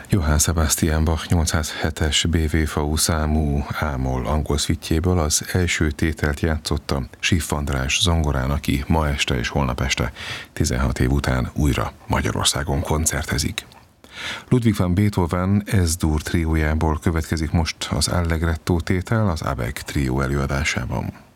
Johann Sebastian Bach 807-es BWV számú A-moll angol szvitjéből az első tételt játszotta Schiff András zongorán, aki ma este és holnap este 16 év után újra Magyarországon koncertezik. Ludwig van Beethoven S-dur triójából következik most az Allegretto tétel az ABEG trió előadásában.